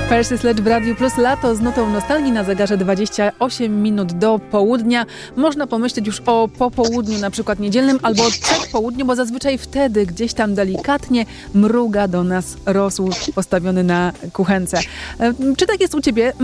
Percy Sledge w Radiu Plus. Lato z nutą nostalgii na zegarze 28 minut do południa. Można pomyśleć już o popołudniu, na przykład niedzielnym, albo o przedpołudniu, bo zazwyczaj wtedy gdzieś tam delikatnie mruga do nas rosół postawiony na kuchence. Czy tak jest u ciebie?